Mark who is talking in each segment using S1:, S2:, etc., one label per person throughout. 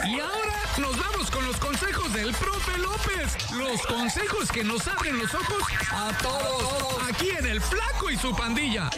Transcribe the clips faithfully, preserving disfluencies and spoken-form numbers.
S1: Y ahora nos vamos con los consejos del profe López. Los consejos que nos abren los ojos a todos. Aquí en El Flaco y su Pandilla.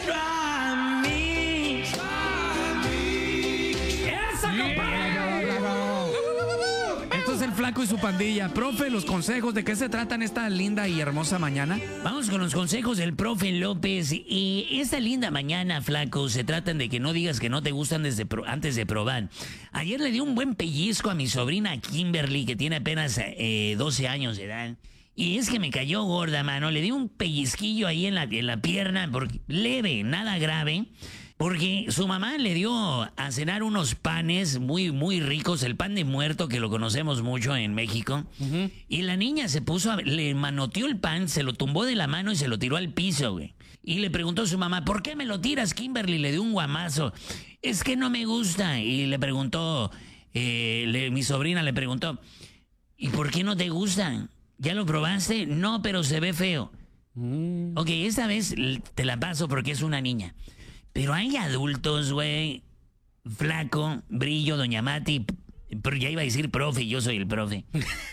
S2: Esto es El Flaco y su Pandilla. Profe, los consejos, ¿de qué se tratan esta linda y hermosa mañana?
S3: Vamos con los consejos del profe López. Y esta linda mañana, Flaco, se tratan de que no digas que no te gustan desde pro- antes de probar. Ayer le di un buen pellizco a mi sobrina Kimberly, que tiene apenas eh, doce años de edad. Y es que me cayó gorda, mano. Le di un pellizquillo ahí en la, en la pierna, porque, leve, nada grave. Porque su mamá le dio a cenar unos panes muy, muy ricos, el pan de muerto, que lo conocemos mucho en México. Uh-huh. Y la niña se puso, a, le manoteó el pan, se lo tumbó de la mano y se lo tiró al piso, güey. Y le preguntó a su mamá, ¿por qué me lo tiras, Kimberly? Le dio un guamazo. Es que no me gusta. Y le preguntó, eh, le, mi sobrina le preguntó, ¿y por qué no te gusta? ¿Ya lo probaste? No, pero se ve feo. Mm. Ok, esta vez te la paso porque es una niña. Pero hay adultos, güey, Flaco, Brillo, Doña Mati, pero ya iba a decir profe, yo soy el profe.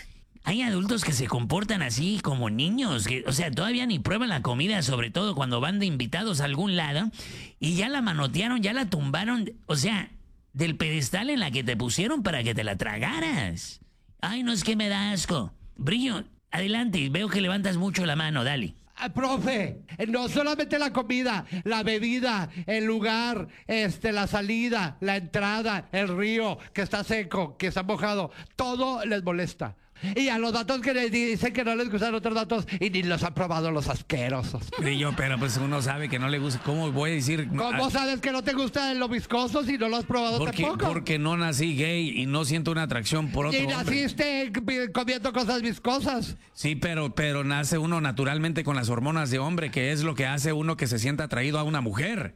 S3: Hay adultos que se comportan así como niños, que, o sea, todavía ni prueban la comida, sobre todo cuando van de invitados a algún lado, y ya la manotearon, ya la tumbaron, o sea, del pedestal en la que te pusieron para que te la tragaras. Ay, no, es que me da asco. Brillo, adelante, veo que levantas mucho la mano, dale.
S4: Ah, profe, no solamente la comida, la bebida, el lugar, este, la salida, la entrada, el río que está seco, que está mojado, todo les molesta. Y a los datos que les dicen que no les gustan otros datos y ni los han probado los asquerosos.
S2: Brillo, pero pues uno sabe que no le gusta. ¿Cómo voy a decir?
S4: ¿Cómo sabes que no te gusta lo viscoso si no lo has probado
S2: porque,
S4: tampoco?
S2: Porque no nací gay y no siento una atracción por otro
S4: y
S2: hombre.
S4: naciste comiendo cosas viscosas.
S2: Sí, pero, pero nace uno naturalmente con las hormonas de hombre, que es lo que hace uno que se sienta atraído a una mujer.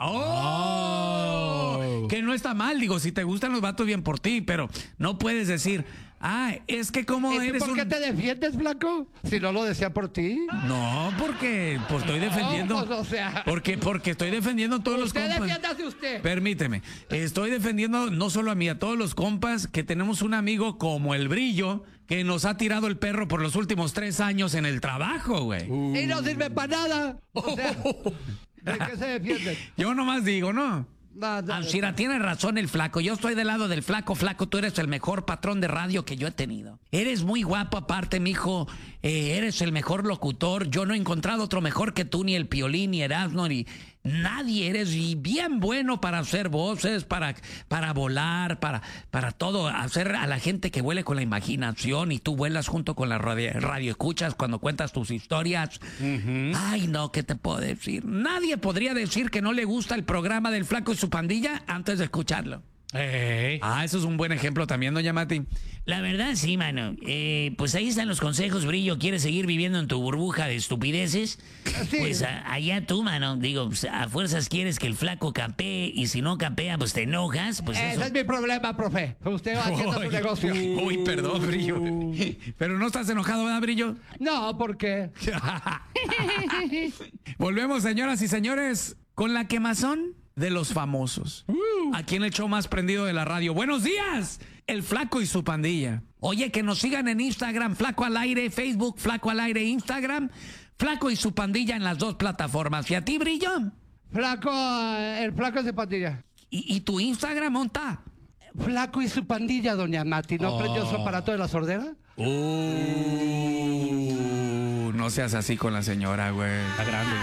S2: ¡Oh! oh. Que no está mal, digo, si te gustan los vatos, bien por ti, pero no puedes decir, ah, es que como eres
S4: ¿Por qué
S2: un...
S4: te defiendes, Flaco? Si no lo decía por ti.
S2: No, porque pues estoy defendiendo.
S4: No, pues, o sea...
S2: Porque, porque estoy defendiendo a todos los compas.
S4: Usted defiéndase usted.
S2: Permíteme. Estoy defendiendo no solo a mí, a todos los compas, que tenemos un amigo como el Brillo, que nos ha tirado el perro por los últimos tres años en el trabajo, güey.
S4: Uh. Y no sirve para nada. O sea, ¿de qué se defiende?
S2: Yo nomás digo, ¿no?
S4: No, no,
S2: Alcira,
S4: no.
S2: tiene razón el Flaco. Yo estoy del lado del Flaco. Flaco, tú eres el mejor patrón de radio que yo he tenido. Eres muy guapo aparte, mijo. Eh, eres el mejor locutor. Yo no he encontrado otro mejor que tú, ni el Piolín, ni Erasmo, ni nadie. Eres y bien bueno para hacer voces, para, para volar, para, para todo. Hacer a la gente que vuele con la imaginación y tú vuelas junto con la radio, radio escuchas cuando cuentas tus historias. Uh-huh. Ay, no, ¿qué te puedo decir? Nadie podría decir que no le gusta el programa del Flaco y su Pandilla antes de escucharlo. Hey. Ah, eso es un buen ejemplo también, doña Mati.
S3: La verdad, sí, mano. Eh, pues ahí están los consejos, Brillo. ¿Quieres seguir viviendo en tu burbuja de estupideces?
S4: Sí.
S3: Pues a, allá tú, mano. Digo, pues, a fuerzas quieres que el Flaco capee y si no capea, pues te enojas. Pues
S4: Ese
S3: eso.
S4: es mi problema, profe. Usted va haciendo su negocio.
S2: Uy, perdón, Brillo. Pero no estás enojado, ¿verdad, Brillo?
S4: No, ¿por qué?
S2: Volvemos, señoras y señores, con la quemazón de los famosos. Uh. Aquí en el show más prendido de la radio. ¡Buenos días! El Flaco y su Pandilla. Oye, que nos sigan en Instagram, Flaco al Aire, Facebook, Flaco al Aire, Instagram, Flaco y su Pandilla en las dos plataformas. ¿Y a ti, Brillo?
S4: Flaco, el Flaco es de Pandilla.
S2: ¿Y, y tu Instagram, monta?
S4: Flaco y su Pandilla, doña Mati. ¿No oh. prendió su aparato de la sordera?
S2: Uh, no seas así con la señora, güey.
S5: Está grande.